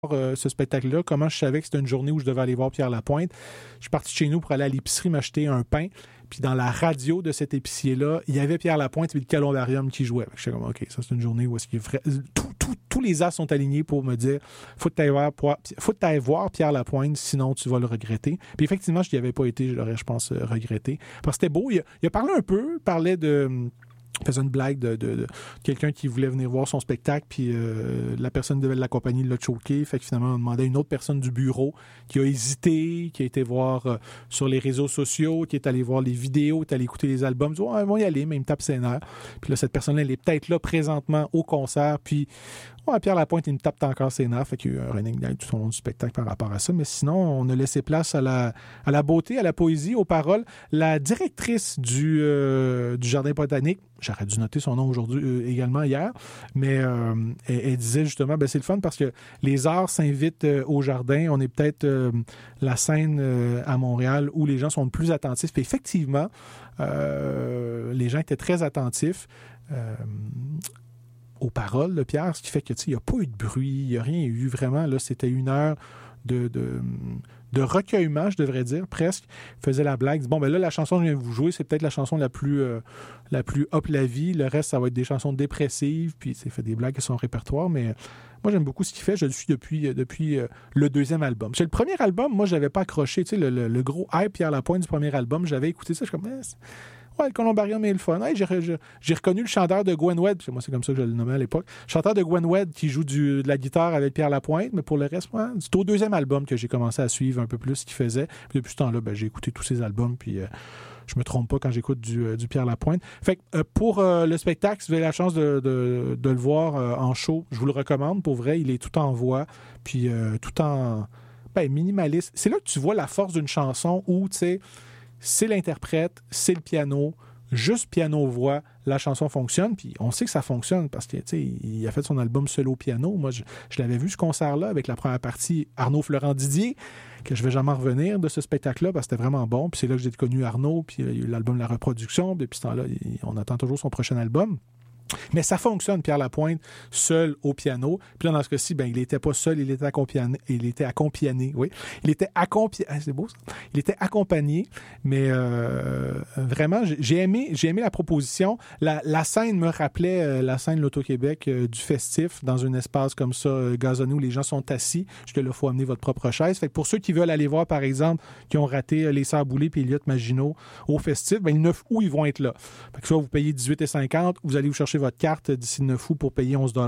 ce spectacle-là, comment je savais que c'était une journée où je devais aller voir Pierre Lapointe. Je suis parti chez nous pour aller à l'épicerie m'acheter un pain. Puis dans la radio de cet épicier-là, il y avait Pierre Lapointe et le Columbarium qui jouait. J'étais comme, OK, ça c'est une journée où est-ce qu'il est vrai. Tous les as sont alignés pour me dire, faut que tu ailles voir Pierre Lapointe, sinon tu vas le regretter. Puis effectivement, je n'y avais pas été, je l'aurais, je pense, regretté. Parce que c'était beau. Il a parlé un peu, il faisait une blague de quelqu'un qui voulait venir voir son spectacle, puis la personne devait l'accompagner, l'a choqué. Fait que finalement, on demandait à une autre personne du bureau qui a hésité, qui a été voir sur les réseaux sociaux, qui est allé voir les vidéos, qui est allé écouter les albums. Ils vont y aller, mais il me tape ses nerfs. Puis là, cette personne-là, elle est peut-être là présentement au concert, puis Pierre Lapointe, il me tape encore ses nerfs. Fait qu'il y a eu un running gag tout au long du spectacle par rapport à ça. Mais sinon, on a laissé place à la beauté, à la poésie, aux paroles. La directrice du Jardin botanique, j'aurais dû noter son nom aujourd'hui également hier, mais elle disait justement, c'est le fun parce que les arts s'invitent au jardin. On est peut-être la scène à Montréal où les gens sont le plus attentifs. Puis effectivement, les gens étaient très attentifs aux paroles de Pierre, ce qui fait que il n'y a pas eu de bruit, il n'y a rien eu vraiment. Là, c'était une heure de recueillement, je devrais dire, presque. Il faisait la blague. Bon, là, la chanson que je viens de vous jouer, c'est peut-être la chanson la plus hop la vie. Le reste, ça va être des chansons dépressives, puis il fait des blagues à son répertoire, mais moi, j'aime beaucoup ce qu'il fait. Je le suis depuis le deuxième album. C'est le premier album, moi, je n'avais pas accroché. Tu sais, le gros hype Pierre Lapointe du premier album, j'avais écouté ça, je suis comme... Ouais, le Columbarium est le fun. Hey, j'ai reconnu le chanteur de Gwen Wed. Moi, c'est comme ça que je le nommais à l'époque. Chanteur de Gwen Wed qui joue de la guitare avec Pierre Lapointe. Mais pour le reste, c'est au deuxième album que j'ai commencé à suivre un peu plus ce qu'il faisait. Puis depuis ce temps-là, j'ai écouté tous ses albums. Puis je me trompe pas quand j'écoute du Pierre Lapointe. Fait que pour le spectacle, si vous avez la chance de le voir en show, je vous le recommande. Pour vrai, il est tout en voix. Puis tout en minimaliste. C'est là que tu vois la force d'une chanson où, tu sais, c'est l'interprète, c'est le piano, juste piano-voix, la chanson fonctionne, puis on sait que ça fonctionne parce que, tu sais, il a fait son album seul au piano. Moi, je l'avais vu, ce concert-là, avec la première partie Arnaud Florent Didier, que je vais jamais en revenir de ce spectacle-là parce que c'était vraiment bon, puis c'est là que j'ai connu Arnaud, puis il y a eu l'album La Reproduction, puis depuis ce temps-là, on attend toujours son prochain album. Mais ça fonctionne, Pierre Lapointe, seul au piano. Puis là, dans ce cas-ci, il n'était pas seul, il était accompagné. Oui. Il était accompagné. C'est beau, ça. Il était accompagné, mais vraiment, j'ai aimé la proposition. La scène me rappelait la scène L'Auto-Québec du festif, dans un espace comme ça, gazonné, où les gens sont assis. Jusque-là, il faut amener votre propre chaise. Fait que pour ceux qui veulent aller voir, par exemple, qui ont raté Les Sœurs Boulay et Elliott Maginot au festif, le 9 août, ils vont être là. Fait que soit vous payez 18,50, vous allez vous chercher votre carte d'ici le 9 août pour payer 11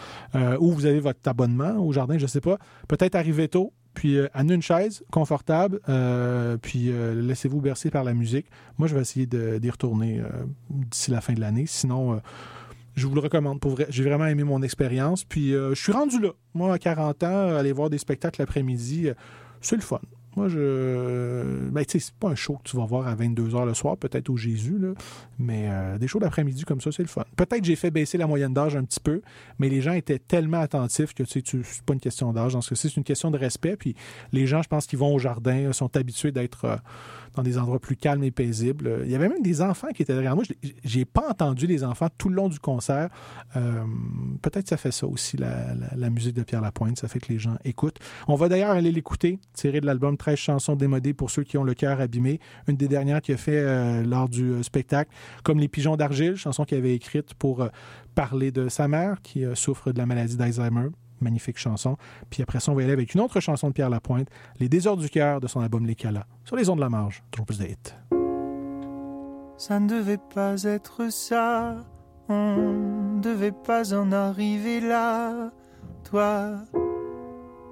$, ou vous avez votre abonnement au jardin, je ne sais pas. Peut-être arriver tôt, puis amenez une chaise confortable, puis laissez-vous bercer par la musique. Moi, je vais essayer d'y retourner d'ici la fin de l'année. Sinon, je vous le recommande. Pour vrai, j'ai vraiment aimé mon expérience. Puis je suis rendu là. Moi, à 40 ans, aller voir des spectacles l'après-midi, c'est le fun. Moi, tu sais, c'est pas un show que tu vas voir à 22h le soir, peut-être au Jésus, là, mais des shows d'après-midi comme ça, c'est le fun. Peut-être que j'ai fait baisser la moyenne d'âge un petit peu, mais les gens étaient tellement attentifs que, tu sais, c'est pas une question d'âge. Dans ce cas-ci, c'est une question de respect. Puis les gens, je pense qu'ils vont au jardin, sont habitués d'être dans des endroits plus calmes et paisibles. Il y avait même des enfants qui étaient derrière moi. J'ai pas entendu les enfants tout le long du concert. Peut-être que ça fait ça aussi, la musique de Pierre Lapointe. Ça fait que les gens écoutent. On va d'ailleurs aller l'écouter, tiré de l'album 13 chansons démodées pour ceux qui ont le cœur abîmé. Une des dernières qu'il a fait lors du spectacle, comme Les Pigeons d'argile, chanson qu'il avait écrite pour parler de sa mère qui souffre de la maladie d'Alzheimer. Magnifique chanson. Puis après ça, on va y aller avec une autre chanson de Pierre Lapointe, Les Désordres du cœur de son album Les Calas, sur les ondes de la marge. Toujours plus de hits. Ça ne devait pas être ça, on ne devait pas en arriver là. Toi,